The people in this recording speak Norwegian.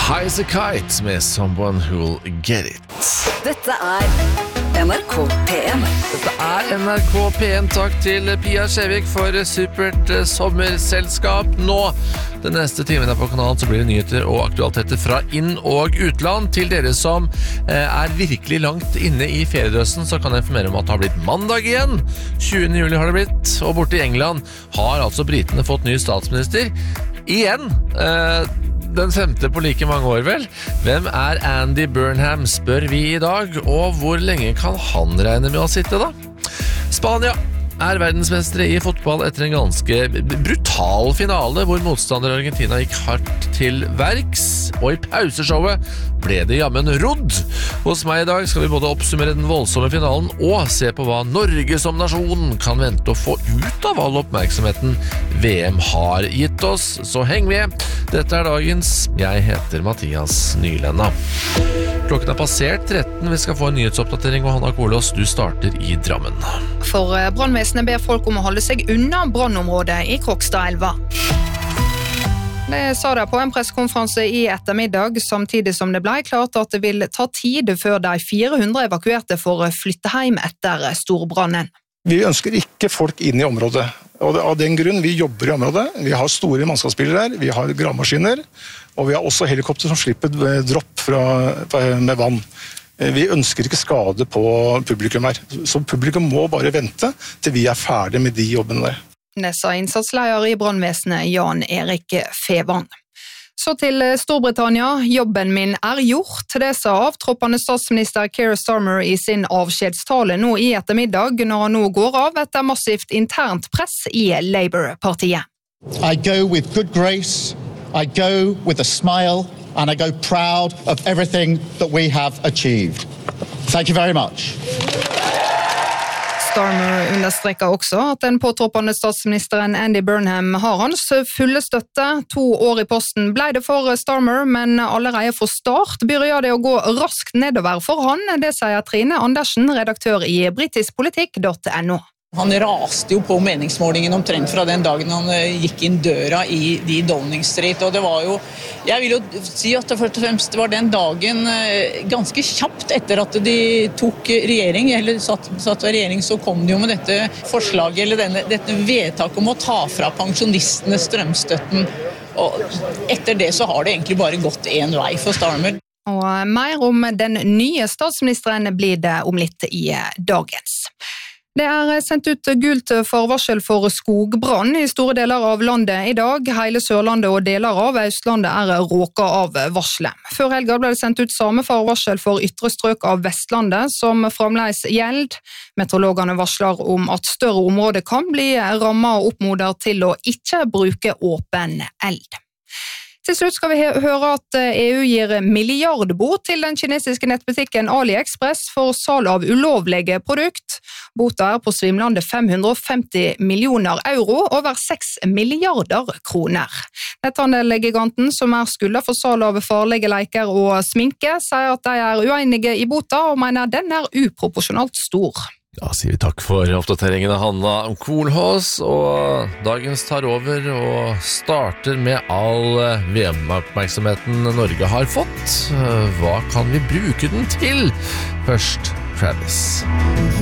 High as a Kite med Someone Who'll Get It. Dette NRK P1. Dette NRK P1. Takk til Pia Skjevik for supert sommerselskap. Nå, den neste timen på kanalen, så blir det nyheter og aktualiteter fra inn- og utland. Til dere som virkelig langt inne i feriedrøssen, så kan jeg informere om at det har blitt mandag igjen. 20. juli har det blitt, og borte i England har altså britene fått ny statsminister. Igjen, den femte på like mange år vel. Hvem Andy Burnham, spør vi i dag, og hvor lenge kan han regne med å sitte da? Spania verdensmestere i fotball etter en ganske brutal finale, hvor motstander Argentina gikk hardt til verks, og i pauseshowet ble det jammen rodd. Hos meg i dag skal vi både oppsummere den voldsomme finalen og se på hva Norge som nasjon kan vente å få ut av all oppmerksomheten VM har gitt oss. Så heng med! Dette dagens. Jeg heter Mathias Nylenna. Klokken passert 13. Vi skal få en nyhetsoppdatering, og Hanna Kolås, du starter i Drammen. For brannvesenet ber folk om å holde seg unna brannområdet i Krokstadelva. Det sa de på en pressekonferanse i ettermiddag, samtidig som det ble klart at det vil ta tid før de 400 evakuerte får flytte hjem etter storbrannen. Vi ønsker ikke folk inn i området, og av den grunn vi jobber i området. Vi har store mannskapsbiler her, vi har gravemaskiner, og vi har også helikopter som slipper dropp med vann. Vi ønsker ikke skade på publikum her, så publikum må bare vente til vi er ferdige med de jobbene der. Det sa innsatsleder i brannvesenet Jan Erik Fevang. Så til Storbritannia. Jobben min gjort. Det sa avtroppende statsminister Keir Starmer i sin avskjedstale nå i ettermiddag, når han nå går av etter massivt internt press i Labour-partiet. I go with good grace, I go with a smile, and I go proud of everything that we have achieved. Thank you very much. Starmer understreker også at den påtroppende statsministeren Andy Burnham har hans fulle støtte. 2 år i posten ble det for Starmer, men allerede for start begynner det å gå raskt nedover for han. Det sier Trine Andersen, redaktør i britiskpolitikk.no. Han raste jo på meningsmålingen omtrent fra den dagen han gikk inn døra i Downing Street, og det var jo, jeg vil jo si at det først og fremst var den dagen ganske kjapt etter at de tok regjering, eller satt ved regjering, så kom de jo med dette forslaget, eller dette vedtaket om å ta fra pensjonistene strømstøtten, og etter det så har det egentlig bare gått en vei for Starmer. Og mer om den nye statsministeren blir det om litt i dagens. Det sendt ut gult forvarsel for skogbrann i store deler av landet i dag. Hele Sørlandet og deler av Østlandet råket av varselet. Før helga ble det sendt ut samme forvarsel for ytre strøk av Vestlandet, som fremdeles gjelder. Meteorologene varsler om at større områder kan bli rammet og oppmoder til å ikke bruke åpen eld. Til slutt skal vi høre at EU gir milliardbot til den kinesiske nettbutikken AliExpress for salg av ulovlige produkt. Bota på svimlende 550 millioner euro, over 6 milliarder kroner. Netthandelgiganten, som skylda for salg av farlige leker og sminke, sier at de uenige i bota og mener den uproporsjonalt stor. Da sier vi takk for oppdateringen av Hanna Kolås, og dagens tar over og starter med all VM-oppmerksomheten Norge har fått. Hva kan vi bruke den til? Først Travis.